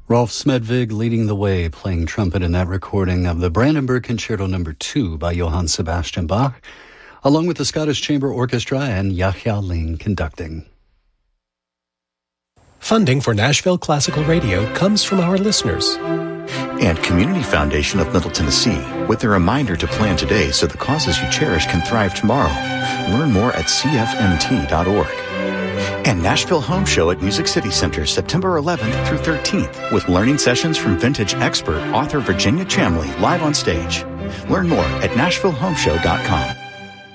Rolf Smedvig leading the way, playing trumpet in that recording of the Brandenburg Concerto No. 2 by Johann Sebastian Bach, along with the Scottish Chamber Orchestra and Yahya Ling conducting. Funding for Nashville Classical Radio comes from our listeners. And Community Foundation of Middle Tennessee, with a reminder to plan today so the causes you cherish can thrive tomorrow. Learn more at cfmt.org. And Nashville Home Show at Music City Center, September 11th through 13th, with learning sessions from vintage expert author Virginia Chamley live on stage. Learn more at nashvillehomeshow.com.